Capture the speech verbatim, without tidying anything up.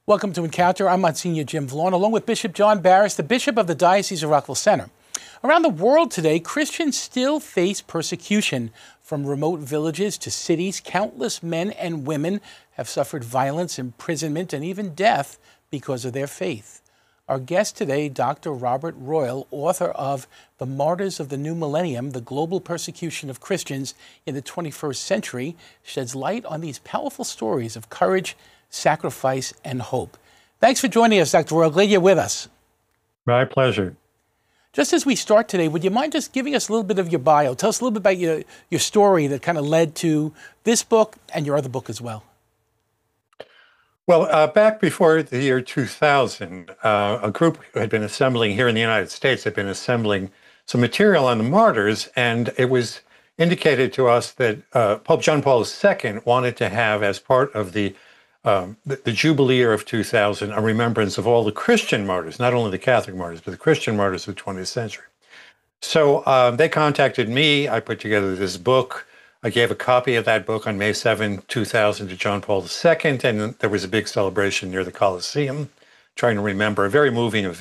Welcome to Encounter. I'm Monsignor Jim Vaughn, along with Bishop John Barris, the Bishop of the Diocese of Rockville Centre. Around the world today, Christians still face persecution. From remote villages to cities, countless men and women have suffered violence, imprisonment, and even death because of their faith. Our guest today, Doctor Robert Royal, author of The Martyrs of the New Millennium, The Global Persecution of Christians in the twenty-first Century, sheds light on these powerful stories of courage, sacrifice, and hope. Thanks for joining us, Doctor Royal. Glad you're with us. My pleasure. Just as we start today, would you mind just giving us a little bit of your bio? Tell us a little bit about your, your story that kind of led to this book and your other book as well. Well, uh, back before the year two thousand, uh, a group had been assembling here in the United States, had been assembling some material on the martyrs, and it was indicated to us that uh, Pope John Paul the Second wanted to have, as part of the Um, the, the Jubilee year of two thousand, a remembrance of all the Christian martyrs, not only the Catholic martyrs, but the Christian martyrs of the twentieth century. So um, they contacted me. I put together this book. I gave a copy of that book on May seventh, two thousand to John Paul the Second, and there was a big celebration near the Colosseum, trying to remember a very moving event.